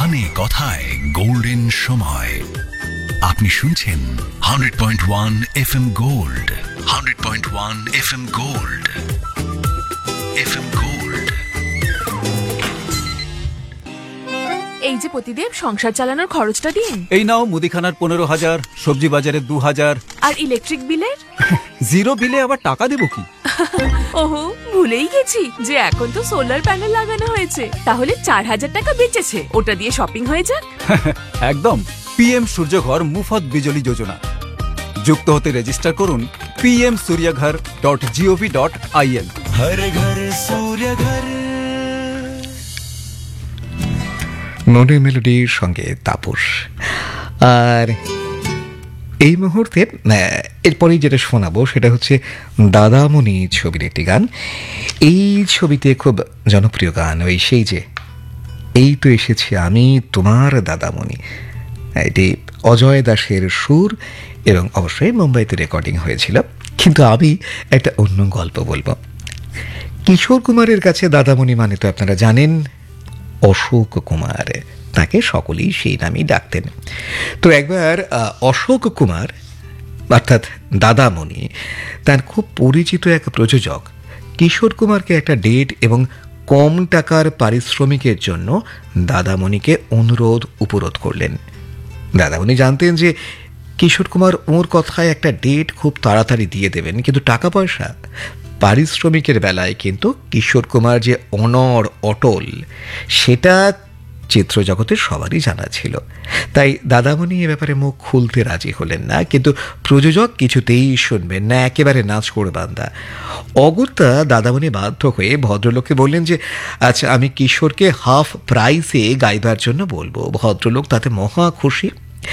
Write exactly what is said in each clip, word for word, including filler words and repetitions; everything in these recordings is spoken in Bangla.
গানে কথায় গোল্ডেন সময়। আপনি শুনছেন hundred point one F M gold, hundred point one F M gold, F M gold. এই যে প্রতিদেব, সংসার চালানোর খরচটা দিন। এই নাও মুদিখানার পনেরো হাজার, সবজি বাজারে দু হাজার। আর ইলেকট্রিক বিলের? জিরো বিলে আবার টাকা দেবো কি? ওহো, ভুলেই গেছি যে এখন তো সোলার প্যানেল লাগানো হয়েছে। তাহলে চার হাজার টাকা বেঁচেছে, ওটা দিয়ে শপিং হয়ে যাক। একদম। পিএম সূর্যঘর মুফত বিজলি যোজনা। যুক্ত হতে রেজিস্টার করুন PM সূর্যঘর dot gov dot in. হর ঘর সূর্যঘর। ননি মেলোডির সঙ্গে তাপস। আর এই মুহূর্তে এরপরেই যেটা শোনাবো সেটা হচ্ছে দাদামণি ছবির একটি গান। এই ছবিতে খুব জনপ্রিয় গান ওই সেই যে এই তো এসেছি আমি তোমার দাদামণি। এটি অজয় দাসের সুর এবং অবশ্যই মুম্বাইতে রেকর্ডিং হয়েছিল। কিন্তু আমি একটা অন্য গল্প বলবো। কিশোর কুমারের কাছে দাদামণি মানে তো আপনারা জানেন অশোক কুমার, তাকে সকলেই সেই নামেই ডাকতেন। তো একবার অশোক কুমার অর্থাৎ দাদামণি তার খুব পরিচিত এক প্রযোজক কিশোর কুমারকে একটা ডেট এবং কম টাকার পারিশ্রমিকের জন্য দাদামণিকে অনুরোধ উপরোধ করলেন। দাদামণি জানতেন যে কিশোর কুমার ওর কথায় একটা ডেট খুব তাড়াতাড়ি দিয়ে দেবেন, কিন্তু টাকা পয়সা পারিশ্রমিকের বেলায় কিন্তু কিশোর কুমার যে অনড় অটল সেটা চিত্র জগতের সবারই জানা ছিল। তাই দাদামণি এ ব্যাপারে মুখ খুলতে রাজি হলেন না, কিন্তু প্রযোজক কিছুতেই শুনবেন না, একেবারে নাচ করে বান্দা। অগত্যা দাদামণি বাধ্য হয়ে ভদ্রলোককে বললেন যে আচ্ছা আমি কিশোরকে হাফ প্রাইসে গাইবার জন্য বলবো। ভদ্রলোক তাতে মহা খুশি।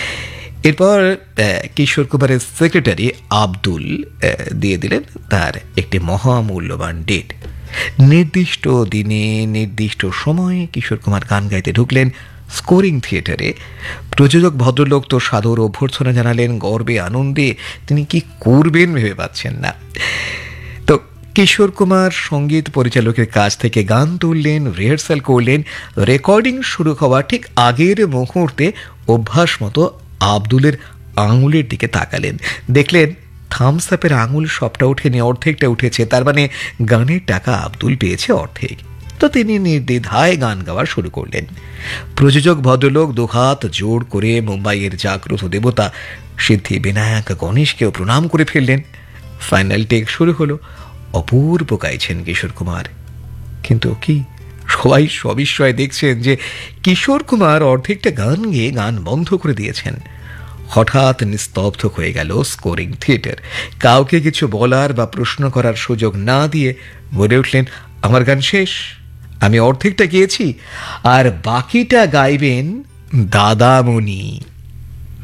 এরপর কিশোর কুমারের সেক্রেটারি আব্দুল দিয়ে দিলেন তার একটি মহামূল্যবান ডেট। নির্দিষ্ট দিনে নির্দিষ্ট সময়ে কিশোর কুমার গান গাইতে ঢুকলেন স্কোরিং থিয়েটারে। প্রযোজক ভদ্রলোক তো সাদর অভ্যর্থনা জানালেন, গর্বে আনন্দে তিনি কি করবেন ভেবে পাচ্ছেন না। তো কিশোর কুমার সঙ্গীত পরিচালকের কাছ থেকে গান তুললেন, রিহার্সাল করলেন। রেকর্ডিং শুরু হওয়ার ঠিক আগের মুহূর্তে অভ্যাস মতো আব্দুলের আঙুলের দিকে তাকালেন, দেখলেন থামস আপের আঙুল সবটা ওঠেনি, অর্ধেকটা উঠেছে। তার মানে গানের টাকা আব্দুল পেয়েছে অর্ধেক। তো তিনি নির্দ্বিধায় গান গাওয়া শুরু করলেন। প্রযোজক ভদ্রলোক দুহাত জোড় করে মুম্বাইয়ের জাগ্রত দেবতা সিদ্ধি বিনায়ক গণেশকেও প্রণাম করে ফেললেন। ফাইনাল টেক শুরু হলো। অপূর্ব গাইছেন কিশোর কুমার, কিন্তু কি সবাই সবিস্ময়ে দেখছেন যে কিশোর কুমার অর্ধেকটা গান গেয়ে গান বন্ধ করে দিয়েছেন। হঠাৎ নিস্তব্ধ হয়ে গেল স্কোরিং থিয়েটার। কাউকে কিছু বলার বা প্রশ্ন করার সুযোগ না দিয়ে বলে উঠলেন, আমার গান শেষ, আমি অর্ধেকটা গেয়েছি, আর বাকিটা গাইবেন দাদামণি।